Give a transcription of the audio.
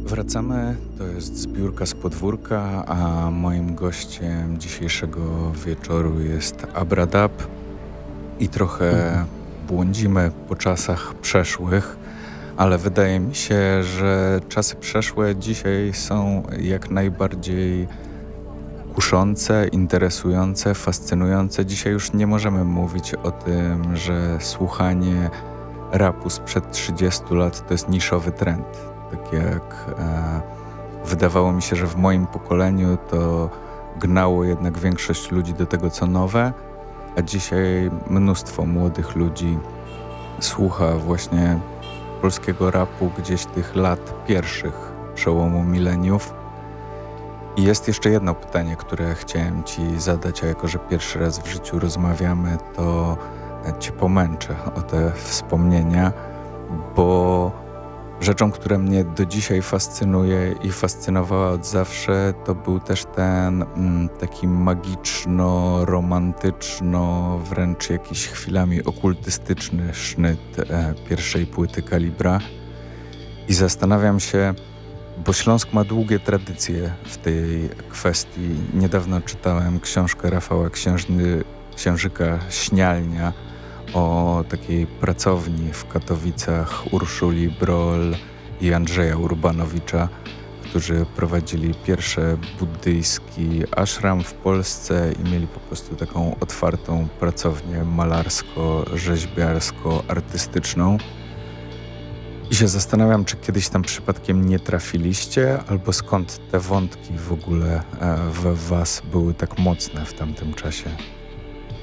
Wracamy, to jest zbiórka z podwórka, a moim gościem dzisiejszego wieczoru jest Abradab i trochę Mhm. błądzimy po czasach przeszłych, ale wydaje mi się, że czasy przeszłe dzisiaj są jak najbardziej kuszące, interesujące, fascynujące. Dzisiaj już nie możemy mówić o tym, że słuchanie rapu sprzed 30 lat to jest niszowy trend. Tak jak wydawało mi się, że w moim pokoleniu to gnało jednak większość ludzi do tego, co nowe, a dzisiaj mnóstwo młodych ludzi słucha właśnie polskiego rapu gdzieś tych lat pierwszych przełomu mileniów. I jest jeszcze jedno pytanie, które chciałem ci zadać, a jako że pierwszy raz w życiu rozmawiamy, to cię pomęczę o te wspomnienia, bo rzeczą, która mnie do dzisiaj fascynuje i fascynowała od zawsze, to był też ten taki magiczno-romantyczno, wręcz jakiś chwilami okultystyczny sznyt pierwszej płyty Kalibra. I zastanawiam się, bo Śląsk ma długie tradycje w tej kwestii. Niedawno czytałem książkę Rafała Księżyka Śnialnia o takiej pracowni w Katowicach Urszuli Broll i Andrzeja Urbanowicza, którzy prowadzili pierwszy buddyjski ashram w Polsce i mieli po prostu taką otwartą pracownię malarsko-rzeźbiarsko-artystyczną. I się zastanawiam, czy kiedyś tam przypadkiem nie trafiliście, albo skąd te wątki w ogóle we was były tak mocne w tamtym czasie.